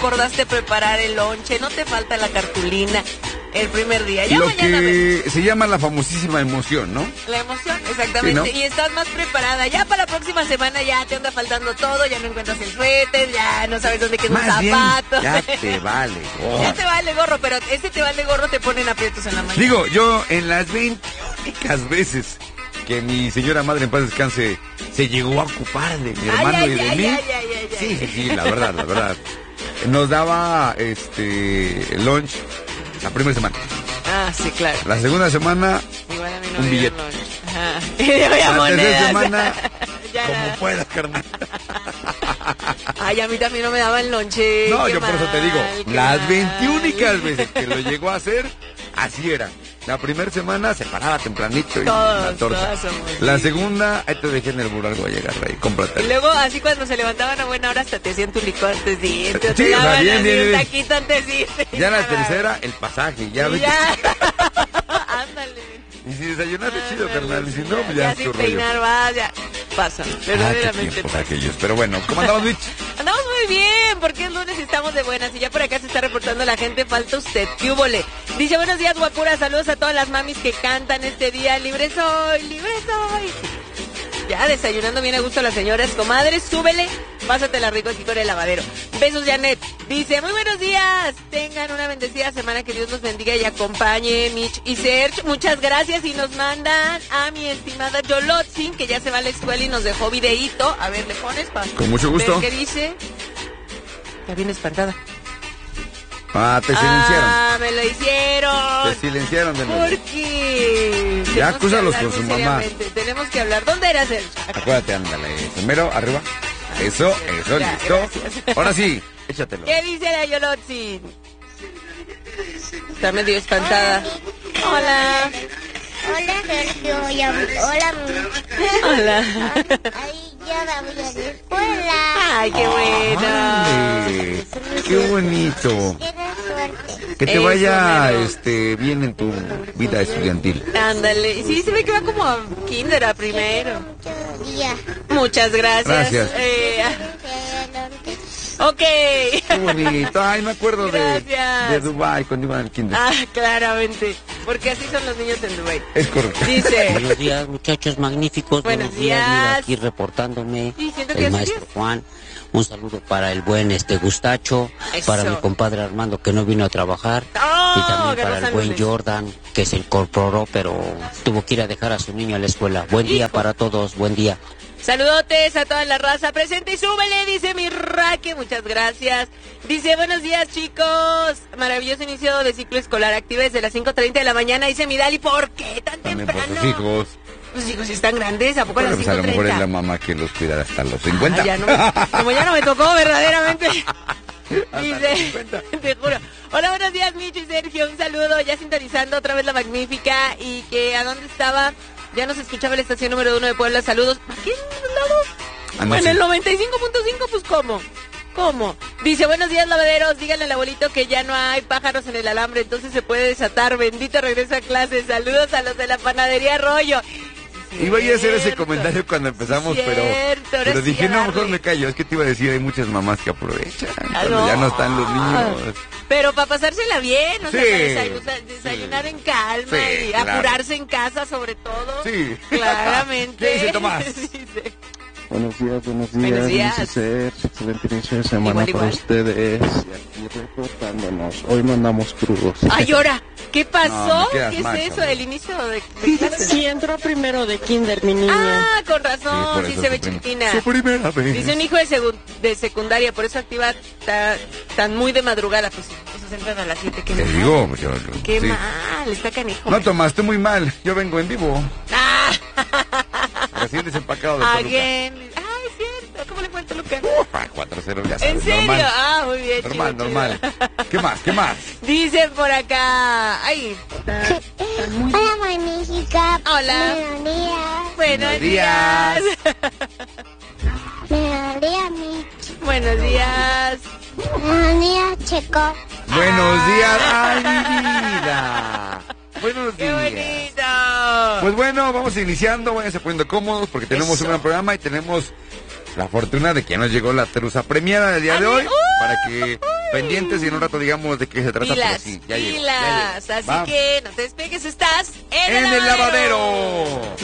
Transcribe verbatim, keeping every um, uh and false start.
acordaste preparar el lonche, no te falta la cartulina el primer día. Ya Lo mañana que ves. se llama la famosísima emoción, ¿no? La emoción, exactamente. Sí, ¿no? Y estás más preparada. Ya para la próxima semana ya te anda faltando todo, ya no encuentras el suéter, ya no sabes dónde queda un Más bien, zapato. ya te vale. Oh. Ya te vale gorro, pero ese te vale gorro te ponen aprietos en la mañana. Digo, yo en las veinte únicas veces que mi señora madre en paz descanse se llegó a ocupar de mi hermano ay, y de ay, mí. ay, ay, ay, sí, ay. sí, sí, la verdad, la verdad. Nos daba este lunch la primera semana. Ah, sí, claro. La segunda semana, Igual a mí no un me dieron billete. lunch. Ajá. Y de voy a la monedas. tercera semana, Ya como nada. puedas, carnal. Ay, a mí también no me daban lonche. No, qué yo por eso te mal, digo, qué las mal. veintiúnicas veces que lo llegó a hacer, así era. La primera semana se paraba tempranito y Todos, la torta. todas somos, La sí. segunda, ahí te dejé en el burro algo a llegar ahí, cómprate. Y luego, así cuando se levantaban a buena hora, hasta te hacían tu licor antes de irte. Sí, te o sea, daban bien, así bien, un bien. taquito antes de irte. Ya la Nada. tercera, el pasaje, ya Y ves. ya. Ándale. Y si desayunaste chido, Ándale, carnal, y si sí, no, pues ya ya es tu sin rollo. peinar vas, ya. Pasa, Ah, qué verdaderamente tiempos pasa. aquellos. Pero bueno, ¿cómo andamos, Mitch? Andamos muy bien, porque es lunes y estamos de buenas. Y ya por acá se está reportando la gente, falta usted. ¿Qué húbole? Dice, buenos días, guapura. Saludos a todas las mamis que cantan este día. Libre soy, libre soy. Ya desayunando bien a gusto las señoras, comadres, súbele, pásatela rico aquí con el lavadero. Besos, Janet. Dice, muy buenos días, tengan una bendecida semana, que Dios los bendiga y acompañe, Mitch y Serge. Muchas gracias, y nos mandan a mi estimada Yolotzin, que ya se va a la escuela y nos dejó videíto. A ver, ¿le pones, pa? Con mucho gusto. ¿Qué dice? Está bien espantada. Ah, te silenciaron. Ah, me lo hicieron. Te silenciaron de nuevo. ¿Por qué? Ya, Tenemos que acúsalos hablar con su muy mamá. seriamente. Tenemos que hablar. ¿Dónde era Serge? Acá. Acuérdate, ándale. Primero, arriba. Eso, eso, Ya, listo. gracias. Ahora sí, échatelo. ¿Qué dice la Yolotzin? Está medio espantada. Hola. Hola Sergio, y a- hola mi- Hola. Ahí ya la voy a la escuela. Ay, qué bueno. Ándale, qué bonito. Tienes suerte. Que te Eso, vaya mero. este bien en tu vida estudiantil. Ándale. Sí, se ve que va como a kinder a primero. Muchos días. Muchas gracias. Gracias. Eh, ok. Qué bonito. Ay, me acuerdo de, Gracias. de Dubai cuando iban al kinder. Ah, claramente. Porque así son los niños en Dubái. Es correcto. Dice. Buenos días, muchachos magníficos. Buenos Buenos días, días. mira, aquí reportándome. Sí, siento que El así maestro es. Juan. Un saludo para el buen este Gustacho, Eso. para mi compadre Armando que no vino a trabajar, Oh, y también que para no el buen saludes. Jordan que se incorporó pero tuvo que ir a dejar a su niño a la escuela. Buen día Hijo. para todos, buen día. Saludotes a toda la raza presente y súbele, dice mi Raque, muchas gracias. Dice, buenos días, chicos. Maravilloso inicio de ciclo escolar, activa desde las cinco treinta de la mañana, dice mi Dali. ¿Por qué tan También por temprano? sus hijos. Los hijos sí están grandes, ¿a poco a las Bueno, pues a cinco lo mejor es la treinta? mamá que los cuidará hasta los cincuenta. Ah, ya no me- como ya no me tocó, verdaderamente. Hasta los Dice, cincuenta. te juro. Hola, buenos días, Micho y Sergio. Un saludo, ya sintonizando otra vez la magnífica. Y que a dónde estaba, ya nos escuchaba la estación número uno de Puebla. Saludos. ¿A qué lado? Ah, no Bueno, sé. el noventa y cinco punto cinco, pues ¿cómo? ¿Cómo? Dice, buenos días, lavaderos. Díganle al abuelito que ya no hay pájaros en el alambre, entonces se puede desatar. Bendito regreso a clase. Saludos a los de la panadería Arroyo. Iba a ir a hacer ese Cierto. comentario cuando empezamos, Cierto, pero, ahora pero sí dije, a no, mejor darle. me callo. Es que te iba a decir, hay muchas mamás que aprovechan Ah, cuando ya no están los niños. Pero para pasársela bien, o sea, Sí. para desayunar, desayunar en calma Sí, y claro. apurarse en casa sobre todo. Sí. Claramente. ¿Qué dice Tomás? Dice, Buenos días, buenos días. Buenos días. Buenos días. Excelente inicio de semana Igual, para igual. ustedes. Y aquí reportándonos. Hoy no andamos crudos. Ay, ahora, ¿qué pasó? No, me quedas ¿Qué es mal, eso? cabrón. El inicio de, de clases. Sí, entró primero de kinder, mi niña. Ah, con Sí, razón, por sí, eso se ve su prim- chiquitina. Su primera vez. Dice un hijo de, segun- de secundaria, por eso activa ta- tan muy de madrugada. Pues esos entran a las siete. Qué Te mal. digo, yo, yo- Qué sí. mal, está canijo. No tomaste muy mal. Yo vengo en vivo. Ah, Recién desempacado de Toluca. again. Ay, cierto. ¿Cómo le fue a Toluca? Ufa, cuatro cero, ya sabes. ¿En serio? Normal, Ah, muy bien. normal. chido, normal. chido. ¿Qué más? ¿Qué más? Dicen por acá. Ay. está- está muy- Hola magnífica. Hola. Buenos días. Buenos Buenos días. días. Buenos días, Mitch. Buenos días. Buenos días, Checo. Buenos días. ¡Ay, mi vida! Buenos ¡Qué días. bonito! Pues bueno, vamos iniciando, váyanse poniendo cómodos porque tenemos Eso. un gran programa y tenemos la fortuna de que nos llegó la truza premiada del día de hoy ¡Uh! para que pendientes y en un rato digamos de qué se trata. Pilas, pero sí, ya llegó, pilas. ya llegó. Así Va. que no te despegues, estás en, En el el lavadero. lavadero.